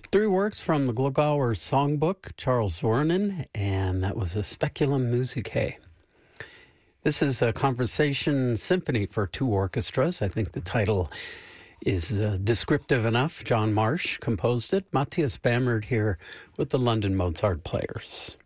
Three works from the Glogauer Songbook, Charles Zornin, and that was a Speculum Musicae. This is a conversation symphony for two orchestras. I think the title is descriptive enough. John Marsh composed it. Matthias Bamert here with the London Mozart Players.